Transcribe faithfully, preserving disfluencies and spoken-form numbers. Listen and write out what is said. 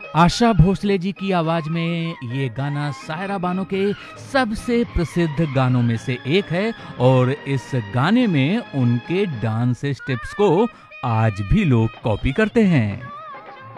आशा भोसले जी की आवाज में ये गाना सायरा बानो के सबसे प्रसिद्ध गानों में से एक है और इस गाने में उनके डांस स्टेप्स को आज भी लोग कॉपी करते हैं।